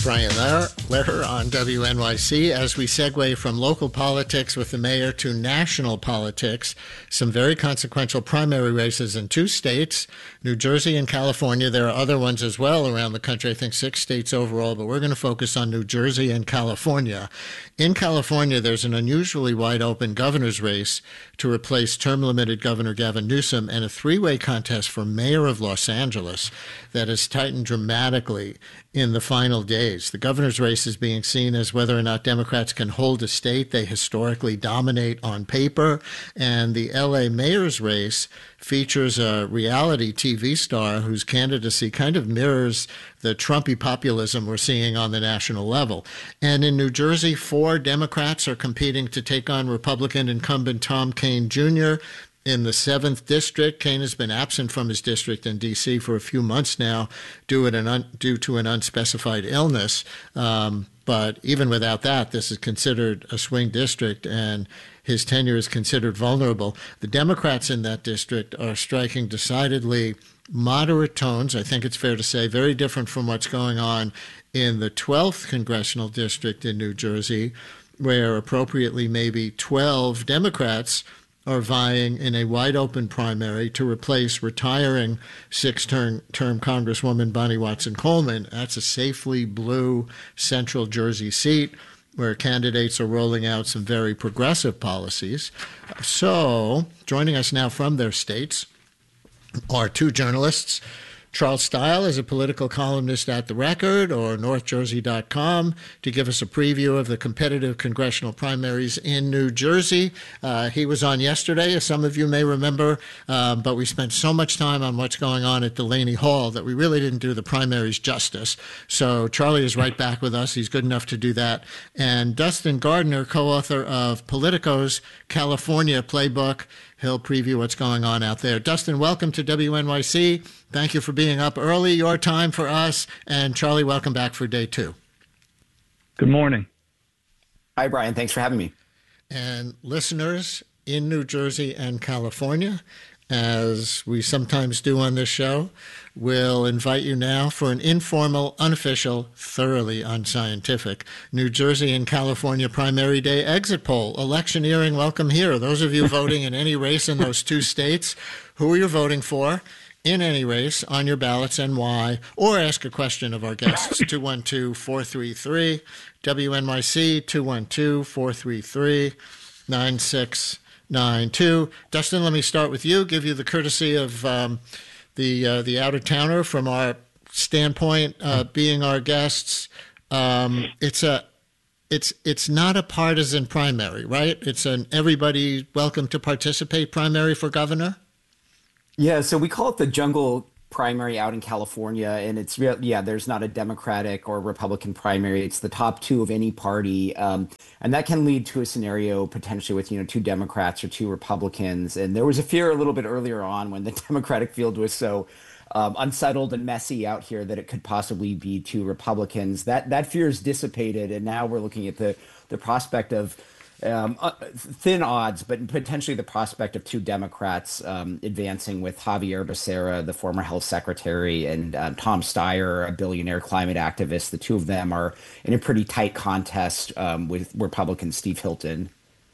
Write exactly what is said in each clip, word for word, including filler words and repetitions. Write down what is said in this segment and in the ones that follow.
Brian Lehrer on W N Y C. As we segue from local politics with the mayor to national politics, some very consequential primary races in two states, New Jersey and California. There are other ones as well around the country, I think six states overall, but we're going to focus on New Jersey and California. In California, there's an unusually wide open governor's race to replace term-limited Governor Gavin Newsom and a three-way contest for mayor of Los Angeles that has tightened dramatically in the final days. The governor's race is being seen as whether or not Democrats can hold a state. They historically dominate on paper. And the L A mayor's race features a reality T V star whose candidacy kind of mirrors the Trumpy populism we're seeing on the national level. And in New Jersey, four Democrats are competing to take on Republican incumbent Tom Kean Junior In the seventh District. Kean has been absent from his district in D C for a few months now due, to an, un, due to an unspecified illness. Um, but even without that, this is considered a swing district, and his tenure is considered vulnerable. The Democrats in that district are striking decidedly moderate tones, I think it's fair to say, very different from what's going on in the twelfth Congressional District in New Jersey, where appropriately maybe twelve Democrats are vying in a wide-open primary to replace retiring six-term term Congresswoman Bonnie Watson-Coleman. That's a safely blue Central Jersey seat where candidates are rolling out some very progressive policies. So, joining us now from their states are two journalists. Charles Stile is a political columnist at The Record or North Jersey dot com to give us a preview of the competitive congressional primaries in New Jersey. Uh, he was on yesterday, as some of you may remember, uh, but we spent so much time on what's going on at Delaney Hall that we really didn't do the primaries justice. So Charlie is right back with us. He's good enough to do that. And Dustin Gardner, co-author of Politico's California Playbook. He'll preview what's going on out there. Dustin, welcome to W N Y C. Thank you for being up early, your time for us. And Charlie, welcome back for day two. Good morning. Hi, Brian. Thanks for having me. And listeners in New Jersey and California, as we sometimes do on this show, we'll invite you now for an informal, unofficial, thoroughly unscientific New Jersey and California primary day exit poll. Electioneering, welcome here. Those of you voting in any race in those two states, who are you voting for in any race on your ballots and why? Or ask a question of our guests, two one two, four three three, W N Y C, two one two, four three three, nine six nine two. Dustin, let me start with you, give you the courtesy of um, the uh, the out-of-towner from our standpoint, uh, being our guests. Um, it's a it's it's not a partisan primary, right? It's an everybody welcome to participate primary for governor. Yeah, so we call it the jungle primary out in California, and it's real. Yeah, there's not a Democratic or Republican primary. It's the top two of any party, um, and that can lead to a scenario potentially with you know two Democrats or two Republicans. And there was a fear a little bit earlier on when the Democratic field was so um, unsettled and messy out here that it could possibly be two Republicans. That that fear is dissipated, and now we're looking at the the prospect of Um, uh, thin odds, but potentially the prospect of two Democrats um, advancing with Javier Becerra, the former health secretary, and uh, Tom Steyer, a billionaire climate activist. The two of them are in a pretty tight contest um, with Republican Steve Hilton.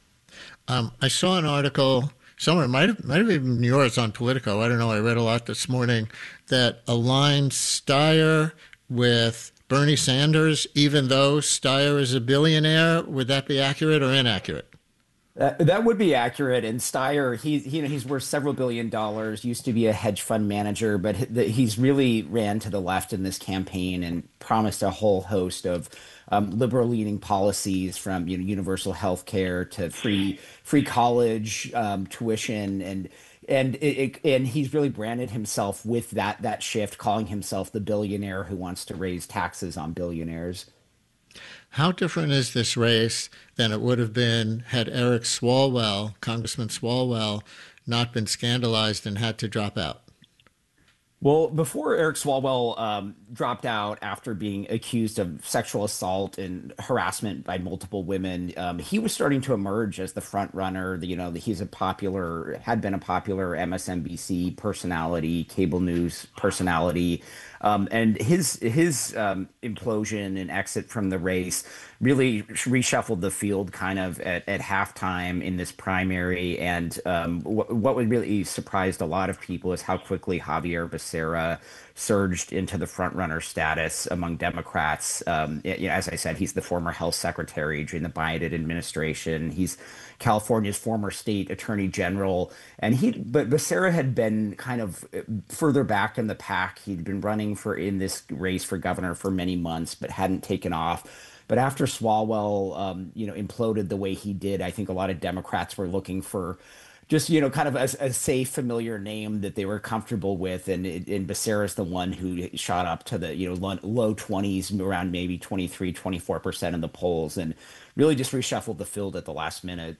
Um, I saw an article somewhere, might have, might have even been yours on Politico. I don't know. I read a lot this morning that aligned Steyer with Bernie Sanders, even though Steyer is a billionaire. Would that be accurate or inaccurate? Uh, that would be accurate. And Steyer, he's he, you know, he's worth several billion dollars, used to be a hedge fund manager, but he's really ran to the left in this campaign and promised a whole host of um, liberal-leaning policies, from you know universal health care to free free college um, tuition, and And it, it, and he's really branded himself with that that shift, calling himself the billionaire who wants to raise taxes on billionaires. How different is this race than it would have been had Eric Swalwell, Congressman Swalwell, not been scandalized and had to drop out? Well, before Eric Swalwell um, dropped out after being accused of sexual assault and harassment by multiple women, um, he was starting to emerge as the front runner. The- You know, he's a popular, had been a popular M S N B C personality, cable news personality, um, and his his um, implosion and exit from the race really reshuffled the field kind of at, at halftime in this primary. And um, wh- what would really surprised a lot of people is how quickly Javier Becerra surged into the frontrunner status among Democrats. Um, y- you know, as I said, he's the former health secretary during the Biden administration. He's California's former state attorney general, and he but Becerra had been kind of uh, further back in the pack. He'd been running for in this race for governor for many months, but hadn't taken off. But after Swalwell, um, you know, imploded the way he did, I think a lot of Democrats were looking for just, you know, kind of a, a safe, familiar name that they were comfortable with. And, and Becerra's the one who shot up to the, you know, low, low twenties, around maybe twenty-three, twenty-four percent in the polls, and really just reshuffled the field at the last minute.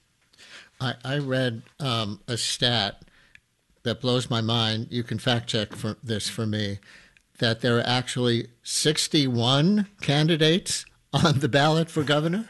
I, I read um, a stat that blows my mind. You can fact check for this for me, that there are actually sixty-one candidates on the ballot for governor.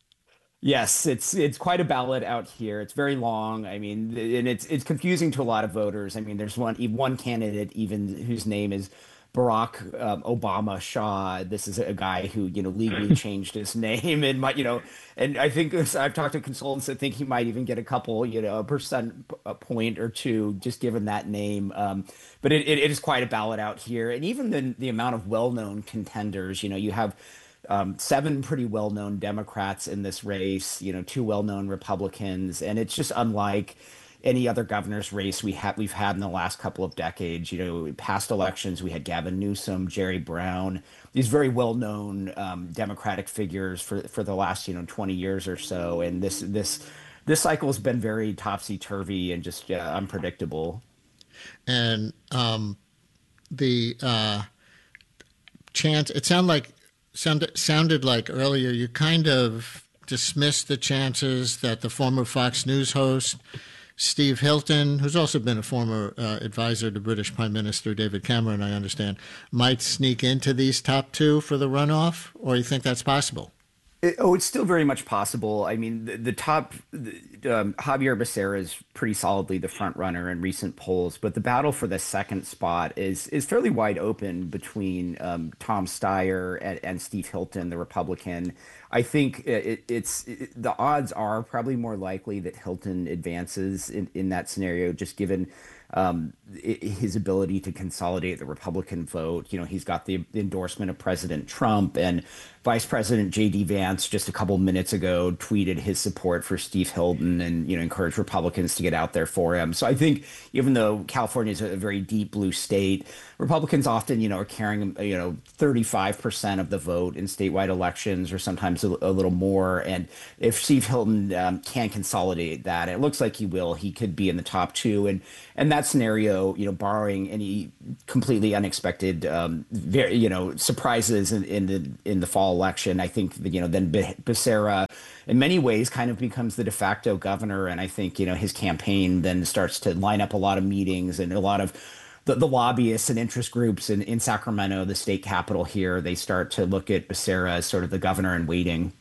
Yes, it's it's quite a ballot out here. It's very long. I mean, and it's it's confusing to a lot of voters. I mean, there's one one candidate even whose name is Barack um, Obama Shaw. This is a guy who, you know, legally changed his name and might, you know, and I think this, I've talked to consultants that think he might even get a couple, you know, a percent a point or two just given that name. Um, but it, it, it is quite a ballot out here, and even the the amount of well-known contenders. You know, you have um, seven pretty well-known Democrats in this race, you know, two well-known Republicans, and it's just unlike any other governor's race we have we've had in the last couple of decades. You know, past elections we had Gavin Newsom, Jerry Brown, these very well-known um, Democratic figures for for the last, you know, twenty years or so, and this this this cycle has been very topsy-turvy and just uh, unpredictable. And um, the uh, chance, it sounded like sounded sounded like earlier you kind of dismissed the chances that the former Fox News host Steve Hilton, who's also been a former uh, advisor to British Prime Minister David Cameron, I understand, might sneak into these top two for the runoff, or you think that's possible? It, oh, it's still very much possible. I mean, the, the top, the, um, Javier Becerra is pretty solidly the front runner in recent polls, but the battle for the second spot is is fairly wide open between um, Tom Steyer and, and Steve Hilton, the Republican. I think it, it's it, the odds are probably more likely that Hilton advances in, in that scenario, just given um, his ability to consolidate the Republican vote. You know, he's got the endorsement of President Trump, and Vice President J D Vance just a couple minutes ago tweeted his support for Steve Hilton and, you know, encouraged Republicans to get out there for him. So I think even though California is a very deep blue state, Republicans often, you know, are carrying, you know, thirty-five percent of the vote in statewide elections, or sometimes a, a little more. And if Steve Hilton um, can consolidate that, it looks like he will, he could be in the top two. And and that scenario, you know, barring any completely unexpected, um, very, you know, surprises in, in the in the fall election, I think, you know, then Becerra in many ways kind of becomes the de facto governor. And I think, you know, his campaign then starts to line up a lot of meetings, and a lot of the, the lobbyists and interest groups in, in Sacramento, the state capital here, they start to look at Becerra as sort of the governor in waiting.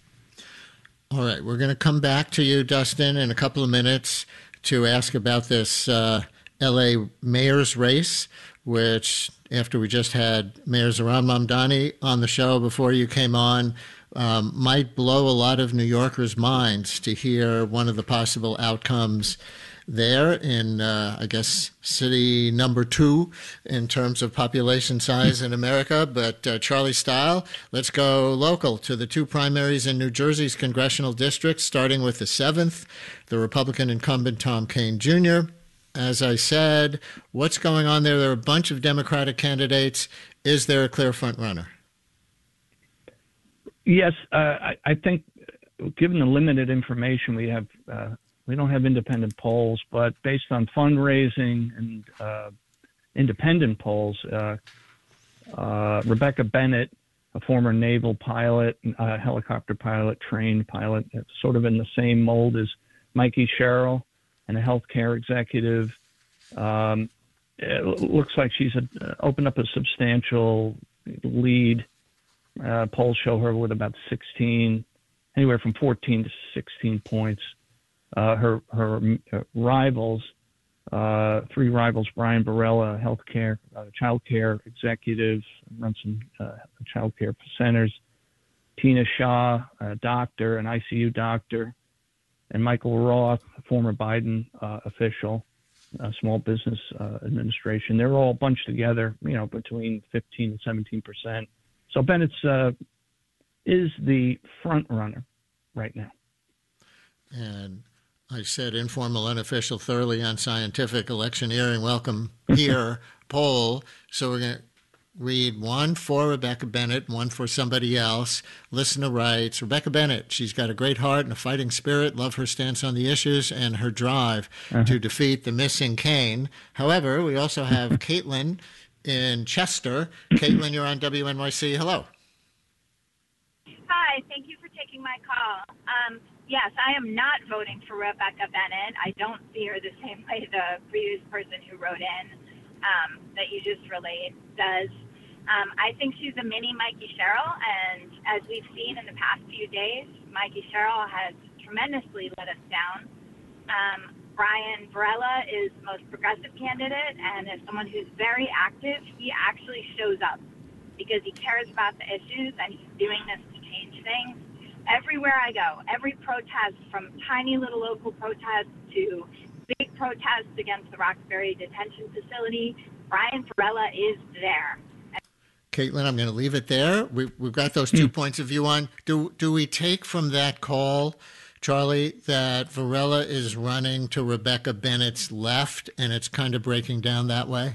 All right, we're going to come back to you, Dustin, in a couple of minutes to ask about this uh, L A mayor's race, which, after we just had Mayor Zohran Mamdani on the show before you came on, um, might blow a lot of New Yorkers' minds to hear one of the possible outcomes there in, uh, I guess, city number two in terms of population size in America. But uh, Charlie Style, let's go local to the two primaries in New Jersey's congressional districts, starting with the seventh, the Republican incumbent Tom Kean Junior As I said, what's going on there? There are a bunch of Democratic candidates. Is there a clear front runner? Yes, uh, I, I think given the limited information we have, uh, we don't have independent polls, but based on fundraising and uh, independent polls, uh, uh, Rebecca Bennett, a former naval pilot, uh, helicopter pilot, trained pilot, sort of in the same mold as Mikey Sherrill, and a healthcare executive. Um, it looks like she's a, opened up a substantial lead. Uh, polls show her with about sixteen, anywhere from fourteen to sixteen points. Uh, her her uh, rivals, uh, three rivals: Brian Barella, healthcare, uh, child care executive, runs some uh, child care centers; Tina Shaw, a doctor, an I C U doctor; and Michael Roth, a former Biden uh, official, uh, small business uh, administration. They're all bunched together, you know, between fifteen and seventeen percent. So Bennett's uh, is the front runner right now. And I said informal, unofficial, thoroughly unscientific electioneering welcome here poll. So we're going to read one for Rebecca Bennett, one for somebody else. Listener writes, Rebecca Bennett, she's got a great heart and a fighting spirit, love her stance on the issues and her drive uh-huh. to defeat the missing Kane. However, we also have Caitlin in Chester. Caitlin, you're on W N Y C. Hello. Hi, thank you for taking my call. Um, yes, I am not voting for Rebecca Bennett. I don't see her the same way the previous person who wrote in um, that you just relayed does. Um, I think she's a mini Mikey Sherrill, and as we've seen in the past few days, Mikey Sherrill has tremendously let us down. Um, Brian Barella is the most progressive candidate, and as someone who's very active, he actually shows up because he cares about the issues, and he's doing this to change things. Everywhere I go, every protest, from tiny little local protests to big protests against the Roxbury detention facility, Brian Barella is there. Caitlin, I'm going to leave it there. We, we've got those two points of view on. Do, do we take from that call, Charlie, that Varela is running to Rebecca Bennett's left, and it's kind of breaking down that way?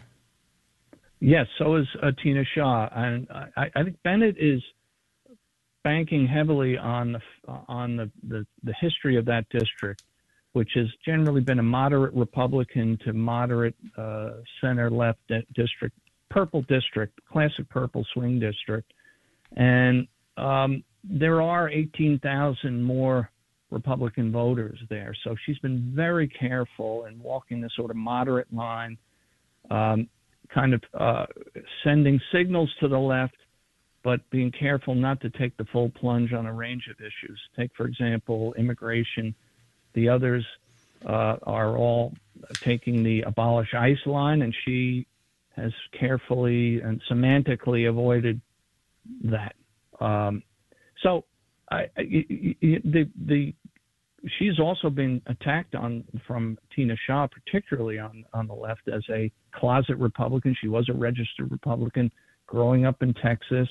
Yes, so is uh, Tina Shaw, and I, I think Bennett is banking heavily on the on the, the, the history of that district, which has generally been a moderate Republican to moderate uh, center-left district, purple district, classic purple swing district, and um, there are eighteen thousand more Republican voters there. So she's been very careful in walking the sort of moderate line, um, kind of uh, sending signals to the left, but being careful not to take the full plunge on a range of issues. Take, for example, immigration. The others uh, are all taking the abolish ICE line, and she has carefully and semantically avoided that. Um, so I, I, the the she's also been attacked on from Tina Shaw, particularly on on the left, as a closet Republican. She was a registered Republican growing up in Texas,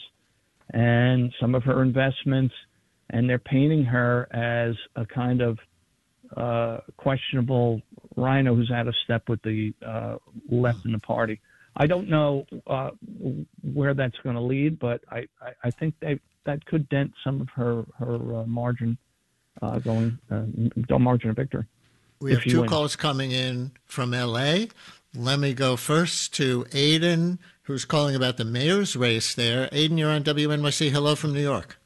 and some of her investments, and they're painting her as a kind of uh, questionable rhino who's out of step with the uh, left in the party. I don't know uh, where that's going to lead, but I, I, I think they, that could dent some of her her uh, margin uh, going uh, margin of victory. We have two wins. calls coming in from L A. Let me go first to Aiden, who's calling about the mayor's race there. Aiden, you're on W N Y C. Hello from New York.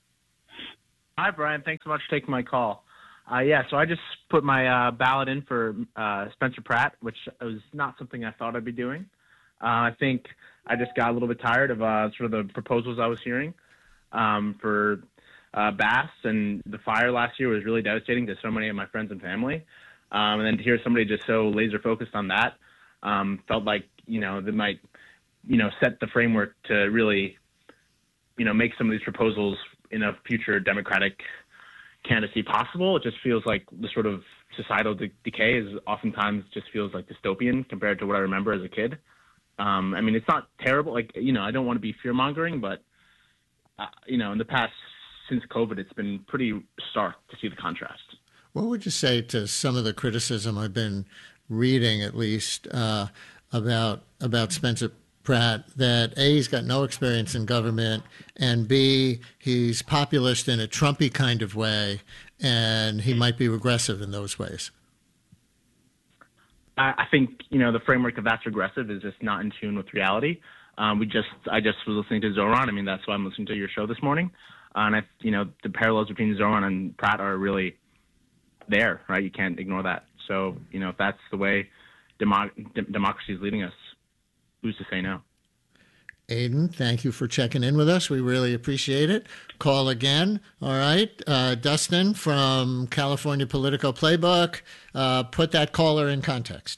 Hi, Brian. Thanks so much for taking my call. Uh, yeah, so I just put my uh, ballot in for uh, Spencer Pratt, which was not something I thought I'd be doing. Uh, I think I just got a little bit tired of uh, sort of the proposals I was hearing um, for uh, Bass, and the fire last year was really devastating to so many of my friends and family. Um, and then to hear somebody just so laser focused on that um, felt like, you know, that might, you know, set the framework to really, you know, make some of these proposals in a future Democratic candidacy possible. It just feels like the sort of societal de- decay is oftentimes just feels like dystopian compared to what I remember as a kid. Um, I mean, it's not terrible. Like, you know, I don't want to be fear mongering, but, uh, you know, in the past, since COVID, it's been pretty stark to see the contrast. What would you say to some of the criticism I've been reading, at least, uh, about about Spencer Pratt, that A, he's got no experience in government, and B, he's populist in a Trumpy kind of way, and he might be regressive in those ways? I think, you know, the framework of that's regressive is just not in tune with reality. Um, we just, I just was listening to Zoran. I mean, that's why I'm listening to your show this morning. Uh, and I, you know, the parallels between Zoran and Pratt are really there, right? You can't ignore that. So, you know, if that's the way demo- de- democracy is leading us. Who's to say no? Aiden, thank you for checking in with us. We really appreciate it. Call again. All right. Uh, Dustin from California Political Playbook, uh, put that caller in context.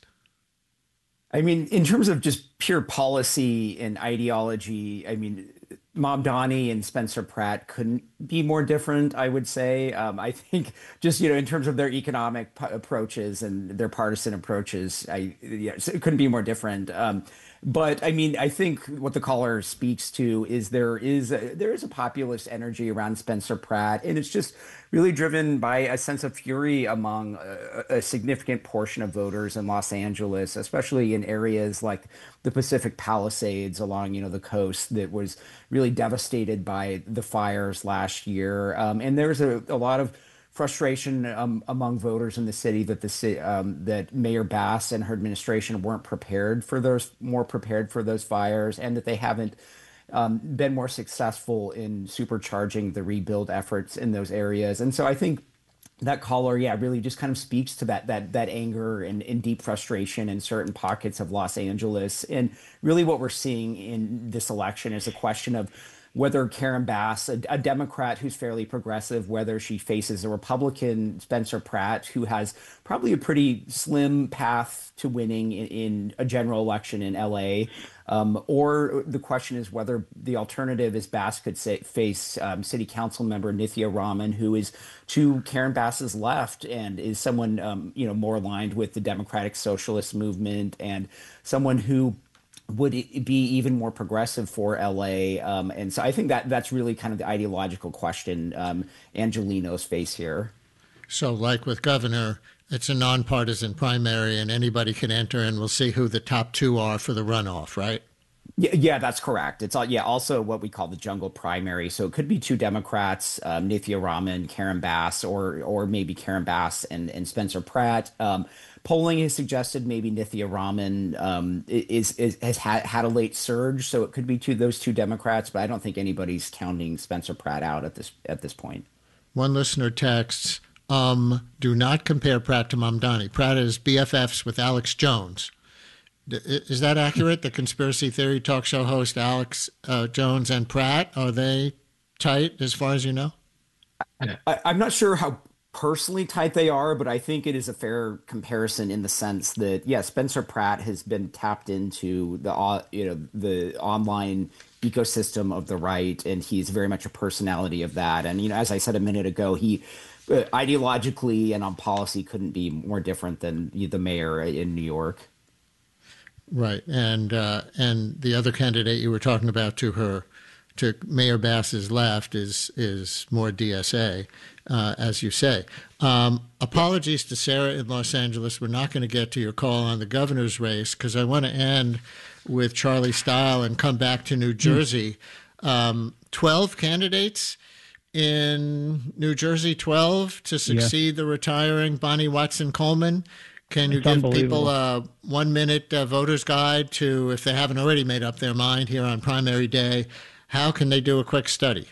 I mean, in terms of just pure policy and ideology, I mean, Mamdani and Spencer Pratt couldn't be more different, I would say. Um, I think just, you know, in terms of their economic p- approaches and their partisan approaches, I yeah, so it couldn't be more different. Um, but I mean, I think what the caller speaks to is there is a, there is a populist energy around Spencer Pratt, and it's just really driven by a sense of fury among a, a significant portion of voters in Los Angeles, especially in areas like the Pacific Palisades along, you know, the coast that was really devastated by the fires last year. Um, and there's a, a lot of frustration um, among voters in the city that the ci- um, that Mayor Bass and her administration weren't prepared for those, more prepared for those fires, and that they haven't um, been more successful in supercharging the rebuild efforts in those areas. And so I think that caller, yeah, really just kind of speaks to that that that anger and, and deep frustration in certain pockets of Los Angeles. And really what we're seeing in this election is a question of whether Karen Bass, a, a Democrat who's fairly progressive, whether she faces a Republican, Spencer Pratt, who has probably a pretty slim path to winning in, in a general election in L A, um, or the question is whether the alternative is Bass could say, face um, City Council member Nithya Raman, who is to Karen Bass's left and is someone um, you know more aligned with the Democratic Socialist movement, and someone who would it be even more progressive for L A. Um, and so I think that that's really kind of the ideological question um, Angelenos face here. So like with governor, it's a nonpartisan primary and anybody can enter, and we'll see who the top two are for the runoff, right? Yeah, yeah, that's correct. It's all, yeah, also what we call the jungle primary. So it could be two Democrats, um, Nithya Raman, Karen Bass, or or maybe Karen Bass and, and Spencer Pratt. Um, polling has suggested maybe Nithya Raman um, is, is has had, had a late surge, so it could be two those two Democrats. But I don't think anybody's counting Spencer Pratt out at this at this point. One listener texts, um, do not compare Pratt to Mamdani. Pratt is B F Fs with Alex Jones. Is that accurate? The conspiracy theory talk show host Alex uh, Jones and Pratt, are they tight as far as you know? I, I'm not sure how personally tight they are, but I think it is a fair comparison in the sense that, yeah, Spencer Pratt has been tapped into the uh, you know the online ecosystem of the right, and he's very much a personality of that. And you know, as I said a minute ago, he uh, ideologically and on policy couldn't be more different than the mayor in New York. Right, and uh, and the other candidate you were talking about to her, to Mayor Bass's left is is more D S A, uh, as you say. Um, apologies to Sarah in Los Angeles. We're not going to get to your call on the governor's race because I want to end with Charlie Style and come back to New Jersey. Um, Twelve candidates in New Jersey, twelve to succeed yeah. the retiring Bonnie Watson Coleman. Can you it's give people a one-minute uh, voter's guide to, if they haven't already made up their mind here on primary day, how can they do a quick study?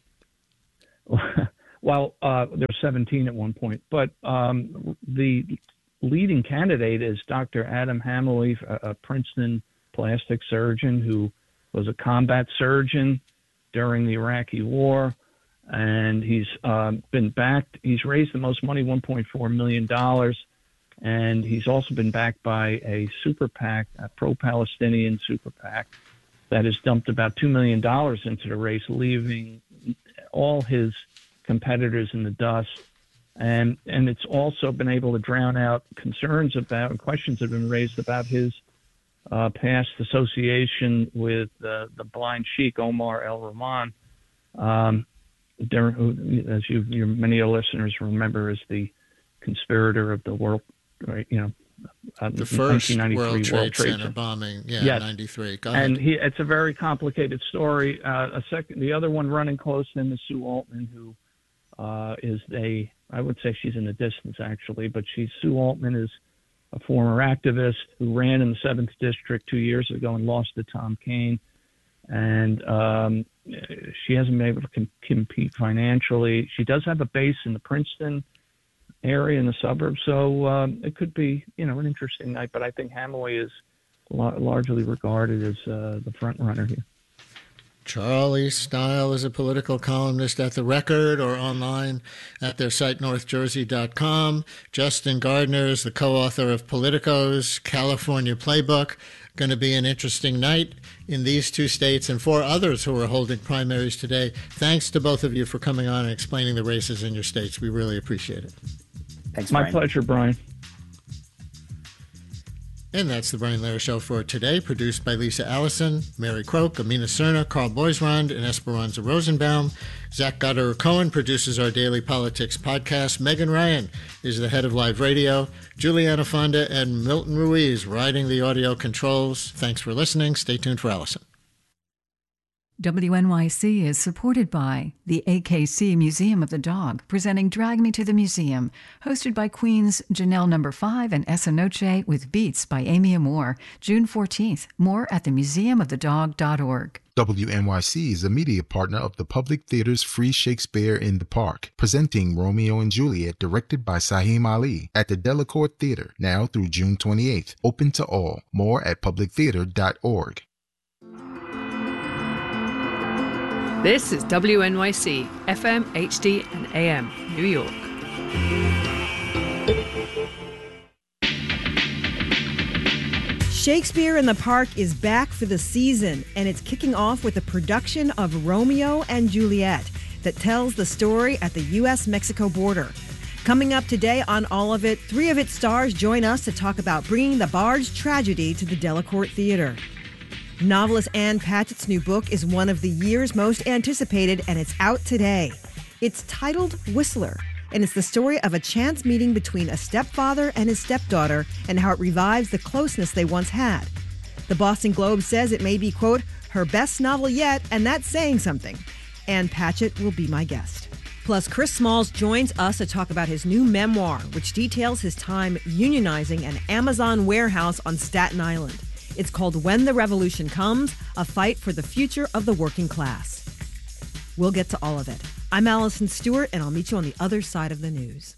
Well, uh, there's seventeen at one point, but um, the leading candidate is Doctor Adam Hammerleaf, a, a Princeton plastic surgeon who was a combat surgeon during the Iraqi war, and he's uh, been backed. He's raised the most money, one point four million dollars. And he's also been backed by a super PAC, a pro-Palestinian super PAC, that has dumped about two million dollars into the race, leaving all his competitors in the dust. And and it's also been able to drown out concerns about and questions that have been raised about his uh, past association with uh, the blind sheikh, Omar El-Rahman, um, there, who, as you, your many of listeners remember, is the conspirator of the world. Right, you know, uh, the first World Trade, World Trade Center, Center bombing, yeah, yes. ninety-three. Go and ahead. he, it's a very complicated story. Uh, a second, the other one running close to him is Sue Altman, who uh, is a, I would say she's in the distance actually, but she's Sue Altman is a former activist who ran in the seventh district two years ago and lost to Tom Kaine, and um, she hasn't been able to com- compete financially. She does have a base in the Princeton area in the suburbs. So um, it could be, you know, an interesting night. But I think Hamoy is la- largely regarded as uh, the front runner here. Charlie Style is a political columnist at The Record or online at their site, north jersey dot com. Justin Gardner is the co-author of Politico's California Playbook. Going to be an interesting night in these two states and four others who are holding primaries today. Thanks to both of you for coming on and explaining the races in your states. We really appreciate it. Thanks, My Brian. pleasure, Brian. And that's the Brian Lehrer Show for today, produced by Lisa Allison, Mary Croak, Amina Cerna, Carl Boisrond, and Esperanza Rosenbaum. Zach Goddard-Cohen produces our daily politics podcast. Megan Ryan is the head of live radio. Juliana Fonda and Milton Ruiz riding the audio controls. Thanks for listening. Stay tuned for Allison. W N Y C is supported by the A K C Museum of the Dog, presenting Drag Me to the Museum, hosted by Queen's Janelle Number five and Essa Noche with Beats by Amy Amore, June fourteenth. More at the museum of the dog dot org. W N Y C is a media partner of the Public Theater's Free Shakespeare in the Park, presenting Romeo and Juliet, directed by Saheem Ali, at the Delacorte Theater, now through June twenty-eighth. Open to all. More at public theater dot org. This is W N Y C, F M, H D, and A M, New York. Shakespeare in the Park is back for the season, and it's kicking off with a production of Romeo and Juliet that tells the story at the U S Mexico border. Coming up today on All of It, three of its stars join us to talk about bringing the Bard's tragedy to the Delacorte Theater. Novelist Ann Patchett's new book is one of the year's most anticipated, and it's out today. It's titled Whistler, and it's the story of a chance meeting between a stepfather and his stepdaughter and how it revives the closeness they once had. The Boston Globe says it may be, quote, her best novel yet, and that's saying something. Ann Patchett will be my guest. Plus, Chris Smalls joins us to talk about his new memoir, which details his time unionizing an Amazon warehouse on Staten Island. It's called When the Revolution Comes, a fight for the future of the working class. We'll get to all of it. I'm Allison Stewart, and I'll meet you on the other side of the news.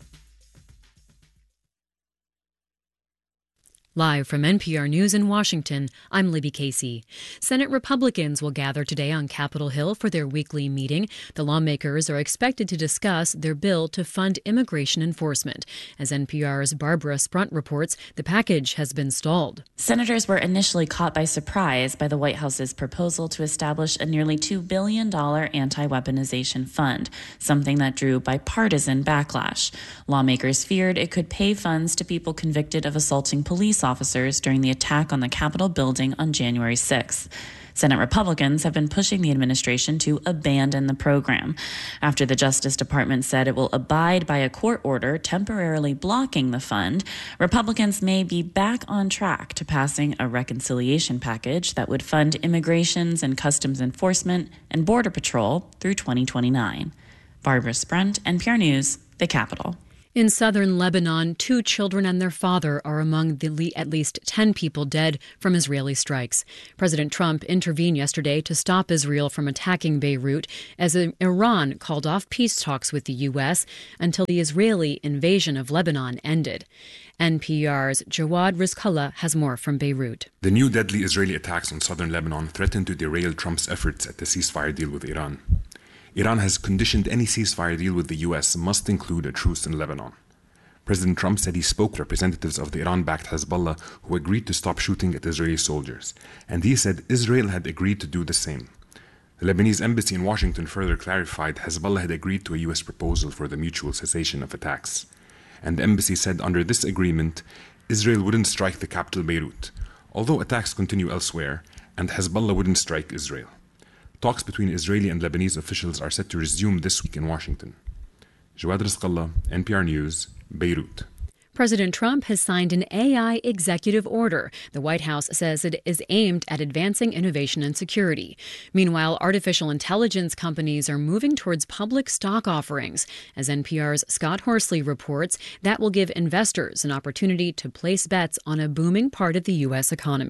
Live from N P R News in Washington, I'm Libby Casey. Senate Republicans will gather today on Capitol Hill for their weekly meeting. The lawmakers are expected to discuss their bill to fund immigration enforcement. As N P R's Barbara Sprunt reports, the package has been stalled. Senators were initially caught by surprise by the White House's proposal to establish a nearly two billion dollars anti-weaponization fund, something that drew bipartisan backlash. Lawmakers feared it could pay funds to people convicted of assaulting police officers during the attack on the Capitol building on January sixth. Senate Republicans have been pushing the administration to abandon the program. After the Justice Department said it will abide by a court order temporarily blocking the fund, Republicans may be back on track to passing a reconciliation package that would fund immigrations and customs enforcement and border patrol through twenty twenty-nine. Barbara Sprunt, N P R News, the Capitol. In southern Lebanon, two children and their father are among the at least ten people dead from Israeli strikes. President Trump intervened yesterday to stop Israel from attacking Beirut as Iran called off peace talks with the U S until the Israeli invasion of Lebanon ended. N P R's Jawad Rizkallah has more from Beirut. The new deadly Israeli attacks on southern Lebanon threaten to derail Trump's efforts at the ceasefire deal with Iran. Iran has conditioned any ceasefire deal with the U S must include a truce in Lebanon. President Trump said he spoke with representatives of the Iran-backed Hezbollah who agreed to stop shooting at Israeli soldiers, and he said Israel had agreed to do the same. The Lebanese embassy in Washington further clarified Hezbollah had agreed to a U S proposal for the mutual cessation of attacks. And the embassy said under this agreement, Israel wouldn't strike the capital Beirut, although attacks continue elsewhere, and Hezbollah wouldn't strike Israel. Talks between Israeli and Lebanese officials are set to resume this week in Washington. Jawad Rizkallah, N P R News, Beirut. President Trump has signed an A I executive order. The White House says it is aimed at advancing innovation and security. Meanwhile, artificial intelligence companies are moving towards public stock offerings. As N P R's Scott Horsley reports, that will give investors an opportunity to place bets on a booming part of the U S economy.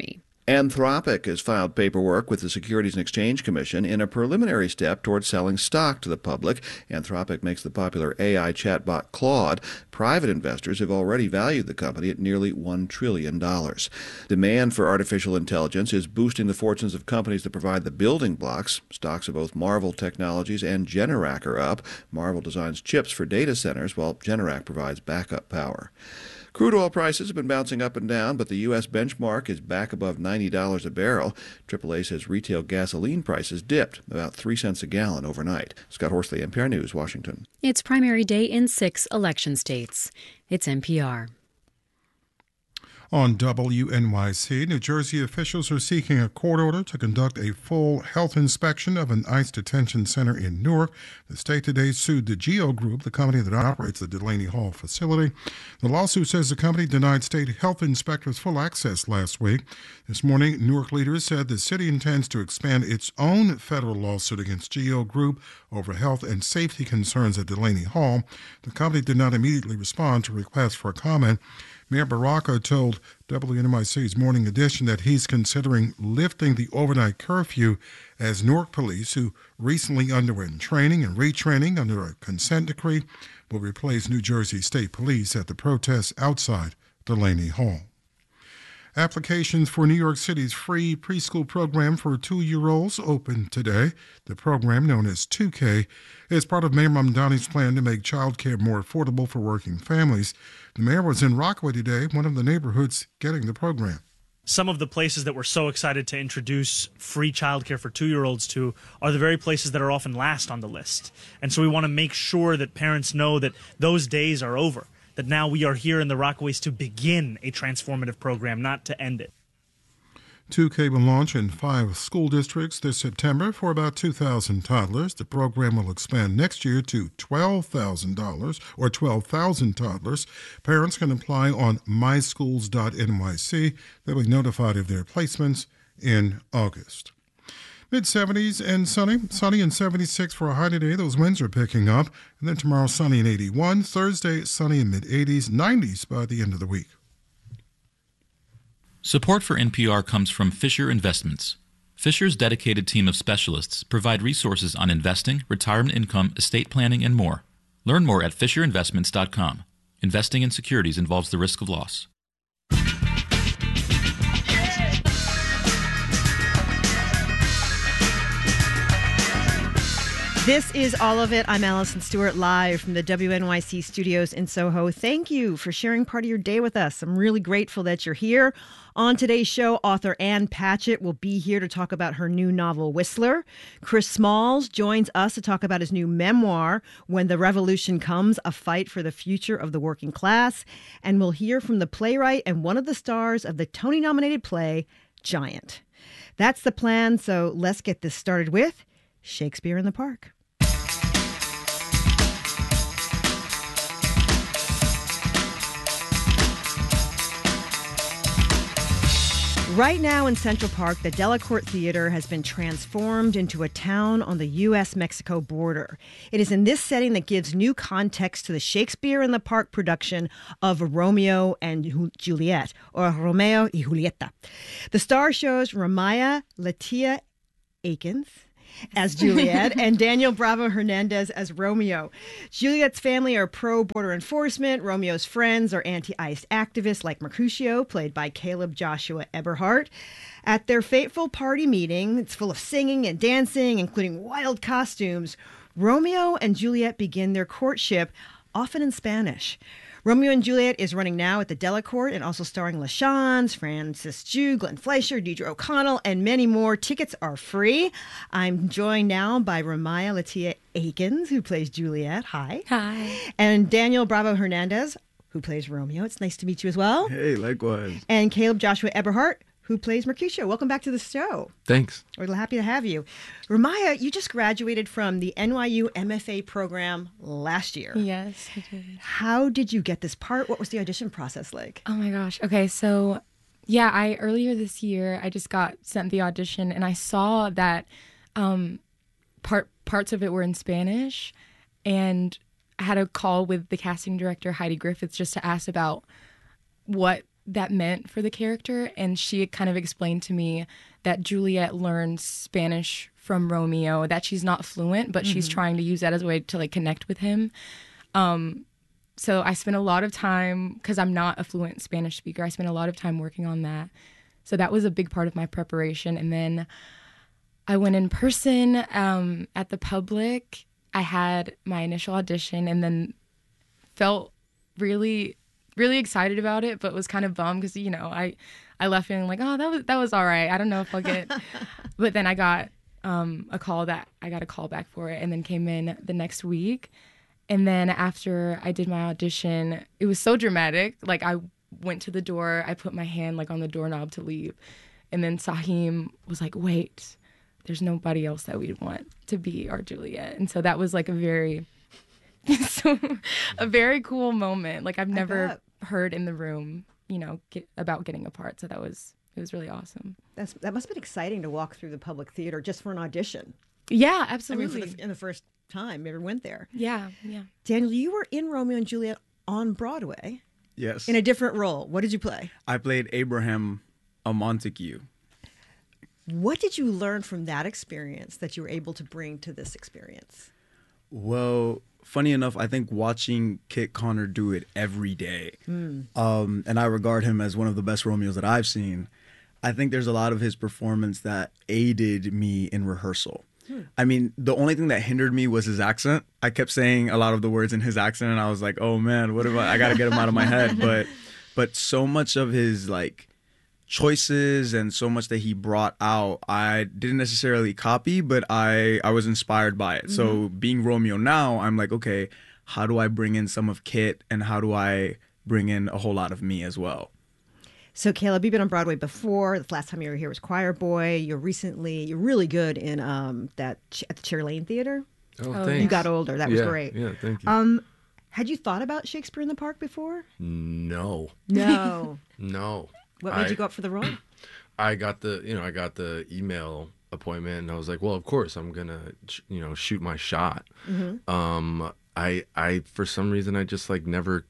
Anthropic has filed paperwork with the Securities and Exchange Commission in a preliminary step toward selling stock to the public. Anthropic makes the popular A I chatbot Claude. Private investors have already valued the company at nearly one trillion dollars. Demand for artificial intelligence is boosting the fortunes of companies that provide the building blocks. Stocks of both Marvell Technologies and Generac are up. Marvell designs chips for data centers, while Generac provides backup power. Crude oil prices have been bouncing up and down, but the U S benchmark is back above ninety dollars a barrel. triple A says retail gasoline prices dipped about three cents a gallon overnight. Scott Horsley, N P R News, Washington. It's primary day in six election states. It's N P R. On W N Y C, New Jersey officials are seeking a court order to conduct a full health inspection of an ICE detention center in Newark. The state today sued the GEO Group, the company that operates the Delaney Hall facility. The lawsuit says the company denied state health inspectors full access last week. This morning, Newark leaders said the city intends to expand its own federal lawsuit against GEO Group over health and safety concerns at Delaney Hall. The company did not immediately respond to requests for comment. Mayor Baraka told W N Y C's Morning Edition that he's considering lifting the overnight curfew as Newark police, who recently underwent training and retraining under a consent decree, will replace New Jersey State Police at the protests outside Delaney Hall. Applications for New York City's free preschool program for two-year-olds opened today. The program, known as two K, is part of Mayor Mamdani's plan to make child care more affordable for working families. The mayor was in Rockaway today, one of the neighborhoods getting the program. Some of the places that we're so excited to introduce free childcare for two-year-olds to are the very places that are often last on the list. And so we want to make sure that parents know that those days are over, that now we are here in the Rockaways to begin a transformative program, not to end it. two K will launch in five school districts this September for about two thousand toddlers. The program will expand next year to twelve thousand dollars or twelve thousand toddlers. Parents can apply on my schools dot N Y C. They'll be notified of their placements in August. mid-seventies and sunny. Sunny and seventy-six for a high today. Those winds are picking up. And then tomorrow, sunny and eighty-one. Thursday, sunny and mid-eighties, nineties by the end of the week. Support for N P R comes from Fisher Investments. Fisher's dedicated team of specialists provide resources on investing, retirement income, estate planning, and more. Learn more at fisher investments dot com. Investing in securities involves the risk of loss. This is All of It. I'm Allison Stewart, live from the W N Y C studios in Soho. Thank you for sharing part of your day with us. I'm really grateful that you're here. On today's show, author Ann Patchett will be here to talk about her new novel, Whistler. Chris Smalls joins us to talk about his new memoir, When the Revolution Comes, A Fight for the Future of the Working Class. And we'll hear from the playwright and one of the stars of the Tony-nominated play, Giant. That's the plan, so let's get this started with Shakespeare in the Park. Right now in Central Park, the Delacorte Theater has been transformed into a town on the U S Mexico border. It is in this setting that gives new context to the Shakespeare in the Park production of Romeo and Juliet, or Romeo y Julieta. The star shows Ramaya Latia Akins as Juliet and Daniel Bravo Hernandez as Romeo. Juliet's family are pro-border enforcement. Romeo's friends are anti-ICE activists like Mercutio, played by Caleb Joshua Eberhardt. At their fateful party meeting, it's full of singing and dancing, including wild costumes, Romeo and Juliet begin their courtship, often in Spanish. Romeo and Juliet is running now at the Delacorte and also starring LaChanze, Francis Ju, Glenn Fleischer, Deidre O'Connell, and many more. Tickets are free. I'm joined now by Ramaya Latia Akins, who plays Juliet. Hi. Hi. And Daniel Bravo Hernandez, who plays Romeo. It's nice to meet you as well. Hey, likewise. And Caleb Joshua Eberhardt, who plays Mercutio. Welcome back to the show. Thanks. We're happy to have you. Ramaya, you just graduated from the N Y U M F A program last year. Yes, I did. How did you get this part? What was the audition process like? Oh my gosh. Okay, so yeah, I earlier this year, I just got sent the audition and I saw that um, part parts of it were in Spanish, and I had a call with the casting director, Heidi Griffiths, just to ask about what that meant for the character. And she kind of explained to me that Juliet learns Spanish from Romeo, that she's not fluent, but mm-hmm. she's trying to use that as a way to like connect with him. Um, so I spent a lot of time, because I'm not a fluent Spanish speaker, I spent a lot of time working on that. So that was a big part of my preparation. And then I went in person um, at the Public. I had my initial audition and then felt really, really excited about it, but was kind of bummed because, you know, I, I left feeling like, oh, that was that was all right. I don't know if I'll get. But then I got um, a call that I got a call back for it, and then came in the next week. And then after I did my audition, it was so dramatic. Like I went to the door, I put my hand like on the doorknob to leave, and then Saheem was like, "Wait, there's nobody else that we'd want to be our Juliet." And so that was like a very, so, a very cool moment. Like I've never heard in the room, you know, get, about getting a part. So that was, it was really awesome. That's, that must have been exciting to walk through the Public Theater just for an audition. Yeah, absolutely. I mean, for the, in the first time ever went there. Yeah, yeah. Daniel, you were in Romeo and Juliet on Broadway. Yes. In a different role. What did you play? I played Abraham, a Montague. What did you learn from that experience that you were able to bring to this experience? Well, funny enough, I think watching Kit Connor do it every day, mm. um, and I regard him as one of the best Romeos that I've seen, I think there's a lot of his performance that aided me in rehearsal. Hmm. I mean, the only thing that hindered me was his accent. I kept saying a lot of the words in his accent, and I was like, oh man, what am I? I got to get him out of my head. But, but so much of his like choices and so much that he brought out, I didn't necessarily copy, but I, I was inspired by it. Mm-hmm. So being Romeo now, I'm like, okay, how do I bring in some of Kit, and how do I bring in a whole lot of me as well? So Caleb, you've been on Broadway before. The last time you were here was Choir Boy. You're recently, you're really good in um, that at the Cherry Lane Theater. Oh, oh thanks. You got older. That was yeah, great. Yeah, thank you. Um, had you thought about Shakespeare in the Park before? No. No. No. What made I, you go up for the role? I got the, you know, I got the email appointment, and I was like, well, of course, I'm gonna, you know, shoot my shot. Mm-hmm. Um, I, I, for some reason, I just like never.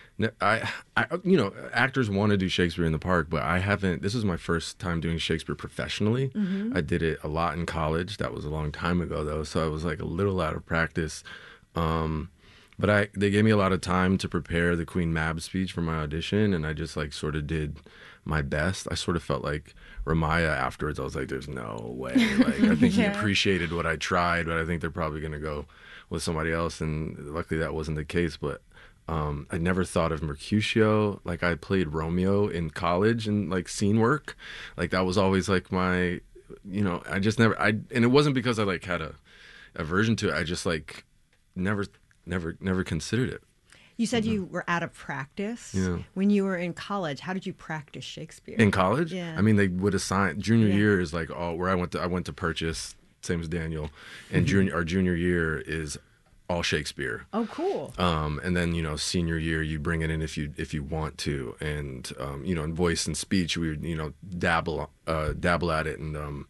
I, I, you know, actors want to do Shakespeare in the Park, but I haven't. This is my first time doing Shakespeare professionally. Mm-hmm. I did it a lot in college. That was a long time ago, though, so I was like a little out of practice. Um, but I, they gave me a lot of time to prepare the Queen Mab speech for my audition, and I just like sort of did my best. I sort of felt like Ramaya afterwards. I was like, "There's no way." Like, I think yeah. he appreciated what I tried, but I think they're probably gonna go with somebody else. And luckily, that wasn't the case. But Um, I never thought of Mercutio. Like I played Romeo in college and like scene work. Like that was always like my, you know, I just never, I, and it wasn't because I like had a aversion to it. I just like never, never, never considered it. You said mm-hmm. you were out of practice. Yeah. When you were in college, how did you practice Shakespeare? In college? Yeah. I mean, they would assign, junior yeah. year is like, oh, where I went to, I went to Purchase, same as Daniel. And mm-hmm. junior, our junior year is all Shakespeare. Oh, cool. Um, and then, you know, senior year, you bring it in if you if you want to. And, um, you know, in voice and speech, we would, you know, dabble uh, dabble at it. And, um,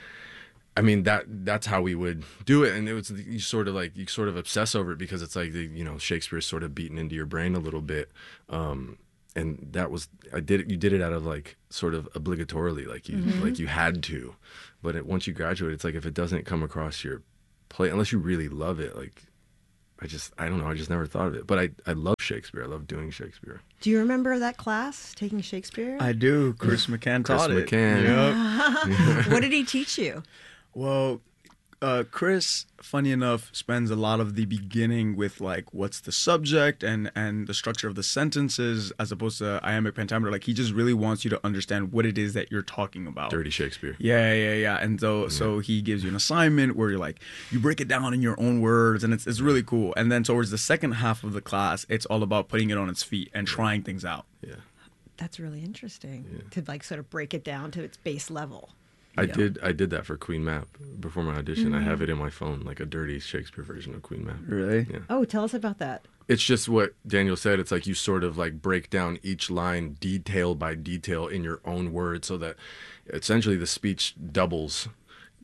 I mean, that that's how we would do it. And it was, you sort of like, you sort of obsess over it because it's like, the, you know, Shakespeare's sort of beaten into your brain a little bit. Um, and that was, I did it, you did it out of like, sort of obligatorily, like you, mm-hmm. like you had to. But it, once you graduate, it's like, if it doesn't come across your plate, unless you really love it, like, I just, I don't know, I just never thought of it. But I, I love Shakespeare. I love doing Shakespeare. Do you remember that class, taking Shakespeare? I do. Chris McCann Chris taught it. McCann. Yep. What did he teach you? Well, uh, Chris, funny enough, spends a lot of the beginning with like what's the subject and and the structure of the sentences, as opposed to iambic pentameter. Like he just really wants you to understand what it is that you're talking about. Dirty Shakespeare. Yeah, yeah, yeah. And so yeah. so he gives you an assignment where you're like, you break it down in your own words, and it's it's really cool. And then towards the second half of the class, it's all about putting it on its feet and trying things out. Yeah. That's really interesting yeah. to like sort of break it down to its base level. I yeah. did I did that for Queen Mab before my audition. Mm-hmm. I have it in my phone, like a dirty Shakespeare version of Queen Mab. Really? Yeah. Oh, tell us about that. It's just what Daniel said. It's like you sort of like break down each line detail by detail in your own words, so that essentially the speech doubles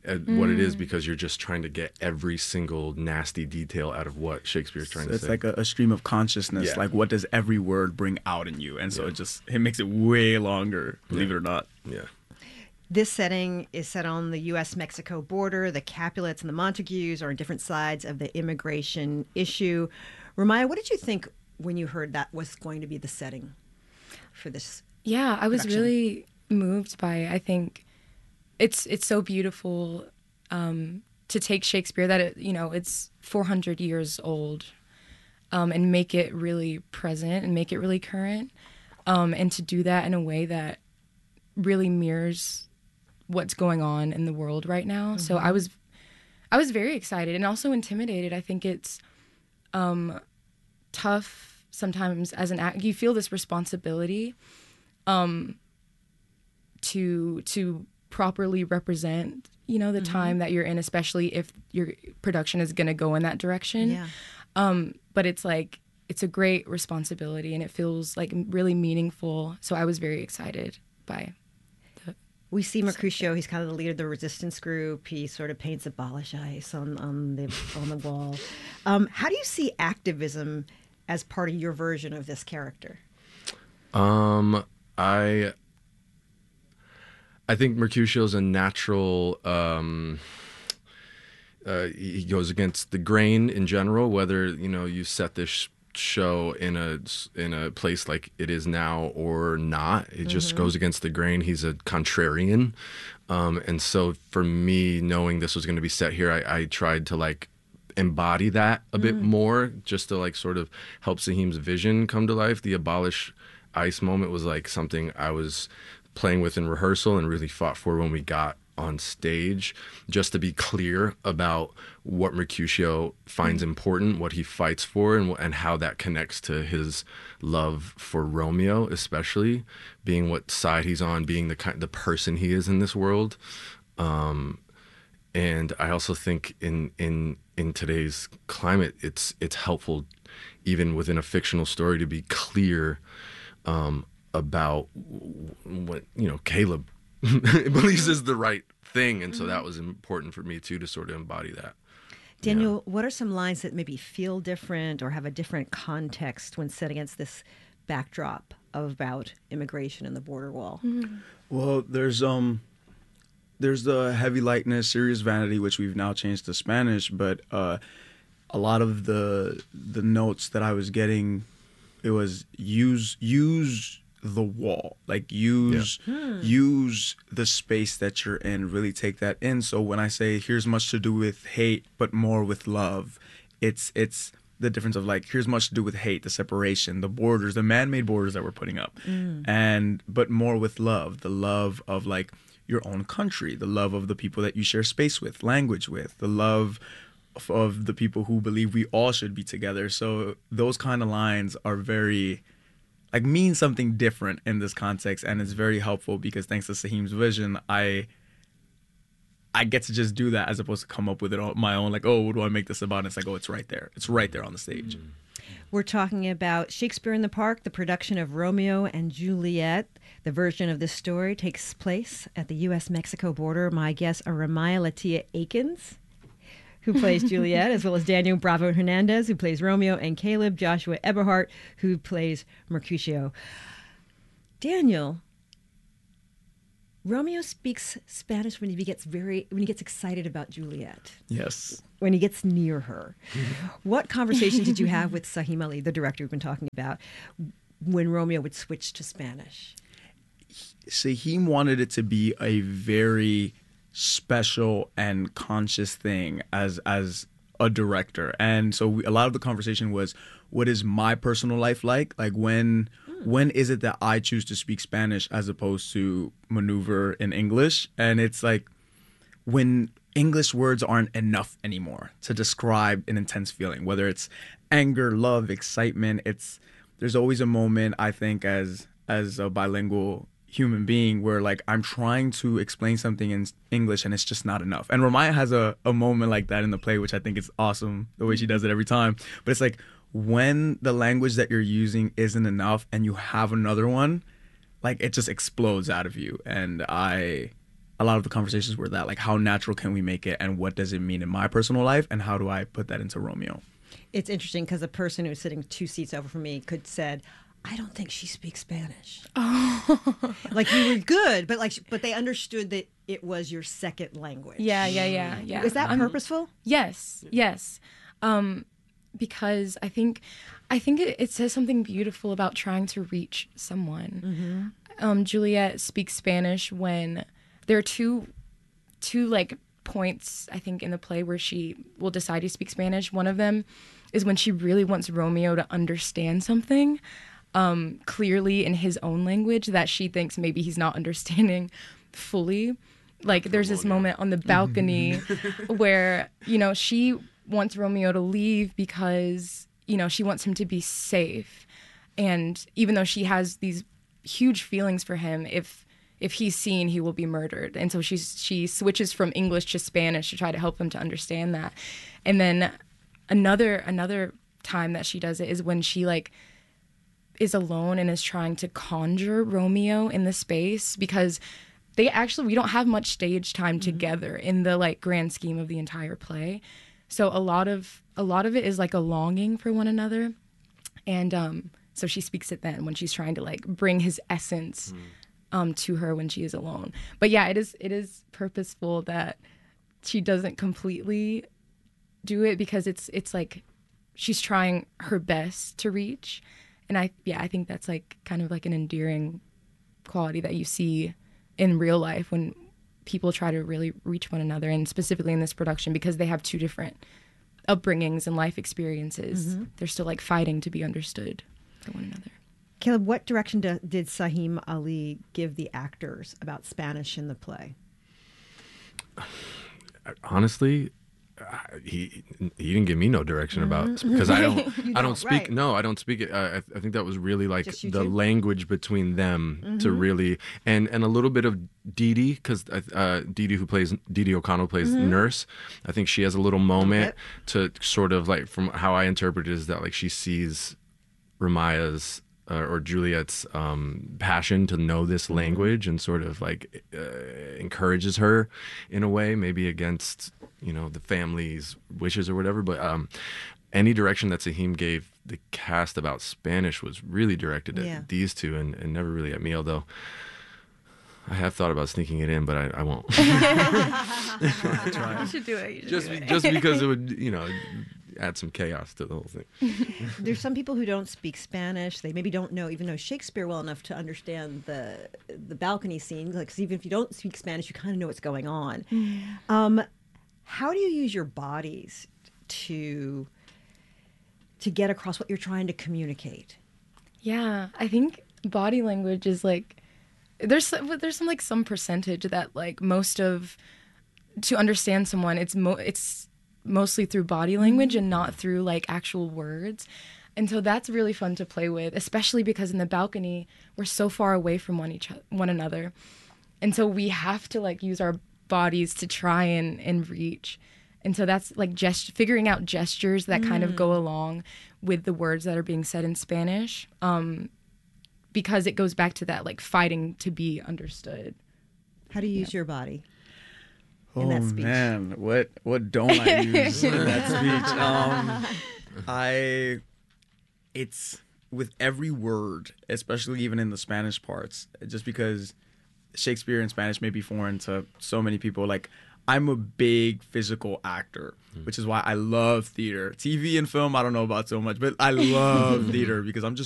at what it is Mm. because you're just trying to get every single nasty detail out of what Shakespeare's trying So to it's say. like a, a stream of consciousness. Yeah. Like, what does every word bring out in you? And so it just it makes it way longer, believe Yeah. it or not. Yeah. This setting is set on the U S Mexico border. The Capulets and the Montagues are on different sides of the immigration issue. Ramaya, what did you think when you heard that was going to be the setting for this? Yeah, I was production? really moved by it. I think it's it's so beautiful um, to take Shakespeare that it, you know, it's four hundred years old, um, and make it really present and make it really current, um, and to do that in a way that really mirrors what's going on in the world right now. So Mhm. I was I was very excited and also intimidated. I think it's um, tough sometimes as an act. You feel this responsibility um, to to properly represent, you know, the Mhm. time that you're in, especially if your production is going to go in that direction. Yeah. Um, but it's like it's a great responsibility, and it feels like really meaningful. So I was very excited by. We see Mercutio. He's kind of the leader of the resistance group. He sort of paints abolish ICE on, on the on the wall. Um, how do you see activism as part of your version of this character? Um, I I think Mercutio's a natural. Um, uh, he goes against the grain in general. Whether you know you set this show in a in a place like it is now or not, it just Mhm. goes against the grain. He's a contrarian, um, and so for me, knowing this was going to be set here, I, I tried to like embody that a bit Mm. more, just to like sort of help Saheem's vision come to life. The abolish ICE moment was like something I was playing with in rehearsal and really fought for when we got on stage, just to be clear about what Mercutio finds important, what he fights for, and, and how that connects to his love for Romeo, especially being what side he's on, being the kind, the person he is in this world. Um, and I also think in in in today's climate, it's it's helpful, even within a fictional story, to be clear um, about what you know Caleb believes is the right thing, and so that was important for me too, to sort of embody that. Daniel, what are some lines that maybe feel different or have a different context when set against this backdrop of about immigration and the border wall? Well, there's um, there's the heavy lightness, serious vanity, which we've now changed to Spanish. But uh, a lot of the the notes that I was getting, it was use use the wall, like use Yeah. Hmm. use the space that you're in. Really take that in. So when I say here's much to do with hate, but more with love, it's it's the difference of like here's much to do with hate, the separation, the borders, the man-made borders that we're putting up, Mm. and but more with love, the love of like your own country, the love of the people that you share space with, language with, the love of, of the people who believe we all should be together. So those kind of lines are very like mean something different in this context, and it's very helpful because thanks to Saheem's vision, I I get to just do that as opposed to come up with it on my own. Like, oh, what do I make this about? And it's like, oh, it's right there. It's right there on the stage. We're talking about Shakespeare in the Park, the production of Romeo and Juliet. The version of this story takes place at the U S Mexico border. My guests are Ramaya Latia Akins, who plays Juliet, as well as Daniel Bravo Hernandez, who plays Romeo, and Caleb Joshua Eberhardt, who plays Mercutio. Daniel, Romeo speaks Spanish when he gets very when he gets excited about Juliet. Yes. When he gets near her. What conversation did you have with Saheem Ali, the director we've been talking about, when Romeo would switch to Spanish? Saheem wanted it to be a very special and conscious thing as as a director, and so we, a lot of the conversation was, what is my personal life like? Like when when is it that I choose to speak Spanish as opposed to maneuver in English? And it's like when English words aren't enough anymore to describe an intense feeling, whether it's anger, love, excitement. It's there's always a moment, I think, as as a bilingual human being where like I'm trying to explain something in English and it's just not enough. And Ramaya has a, a moment like that in the play, which I think is awesome the way she does it every time. But it's like when the language that you're using isn't enough and you have another one, like it just explodes out of you. And I a lot of the conversations were that, like, how natural can we make it, and what does it mean in my personal life, and how do I put that into Romeo? It's interesting because a person who's sitting two seats over from me could said, I don't think she speaks Spanish. Oh. Like, you were good, but like, but they understood that it was your second language. Yeah, yeah, yeah, yeah. Is that Um, purposeful? Yes, yes. Um, because I think, I think it, it says something beautiful about trying to reach someone. Mm-hmm. Um, Juliet speaks Spanish when there are two, two like points I think in the play where she will decide to speak Spanish. One of them is when she really wants Romeo to understand something um, clearly in his own language that she thinks maybe he's not understanding fully. Like, there's this moment on the balcony where, you know, she wants Romeo to leave because, you know, she wants him to be safe. And even though she has these huge feelings for him, if if he's seen, he will be murdered. And so she's, she switches from English to Spanish to try to help him to understand that. And then another another time that she does it is when she, like, is alone and is trying to conjure Romeo in the space, because they actually, we don't have much stage time together in the, like, grand scheme of the entire play. So a lot of a lot of it is like a longing for one another. And um, so she speaks it then when she's trying to, like, bring his essence um, to her when she is alone. But yeah, it is it is purposeful that she doesn't completely do it, because it's it's like she's trying her best to reach. And I yeah, I think that's, like, kind of like an endearing quality that you see in real life when people try to really reach one another, and specifically in this production because they have two different upbringings and life experiences. Mm-hmm. They're still, like, fighting to be understood by one another. Caleb, what direction do, did Sahim Ali give the actors about Spanish in the play? Honestly, uh, he he didn't give me no direction about, because I don't You I don't don't, speak right. no I don't speak it. I, I think that was really like Just you the two? language between them to Mhm. really, and and a little bit of Dee Dee, because uh, Dee Dee who plays Dee Dee O'Connell plays Mhm. Nurse. I think she has a little moment bit. to sort of, like, from how I interpret it, is that, like, she sees Ramaya's uh, or Juliet's um, passion to know this language, and sort of, like, uh, encourages her in a way, maybe against, you know, the family's wishes or whatever. But um, any direction that Sahim gave the cast about Spanish was really directed at Yeah. these two, and, and never really at me, although I have thought about sneaking it in, but I, I won't. You should do it. You should just do it. just because it would, you know, add some chaos to the whole thing. There's some people who don't speak Spanish. They maybe don't know even know Shakespeare well enough to understand the the balcony scene. Like, 'cause even if you don't speak Spanish, you kind of know what's going on. Um, how do you use your bodies to to get across what you're trying to communicate? Yeah, I think body language is, like, there's some- there's some, like, some percentage that, like, most of, to understand someone, it's mo- it's mostly through body language and not through, like, actual words. And so that's really fun to play with, especially because in the balcony we're so far away from one each one another, and so we have to, like, use our bodies to try and and reach. And so that's, like, gest- figuring out gestures that kind of go along with the words that are being said in Spanish, um, because it goes back to that, like, fighting to be understood. How do you use your body in Oh that speech? man, what what don't I use in that speech? Um, I, it's with every word, especially even in the Spanish parts, just because Shakespeare in Spanish may be foreign to so many people. Like, I'm a big physical actor, which is why I love theater. T V and film, I don't know about so much, but I love theater because I'm just